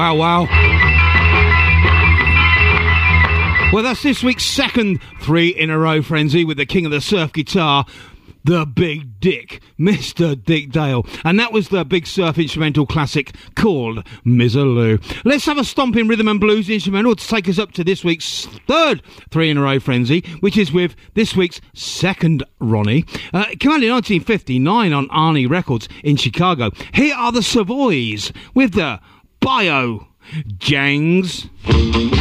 Oh, wow. Well, that's this week's second 3 in a row frenzy with the king of the surf guitar, the Big Dick, Mr. Dick Dale. And that was the big surf instrumental classic called Mizzaloo. Let's have a stomping rhythm and blues instrumental to take us up to this week's third 3 in a row frenzy, which is with this week's second Ronnie. It came out in 1959 on Arnie Records in Chicago. Here are the Savoys with the Bio Jangs.